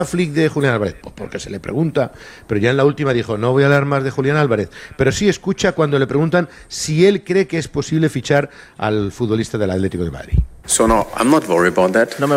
Flick de Julián Álvarez? Pues porque se le pregunta, pero ya en la última dijo, no voy a hablar más de Julián Álvarez, pero sí escucha cuando le preguntan si él cree que es posible fichar al futbolista del Atlético de Madrid. So no, I'm not worried about that. No me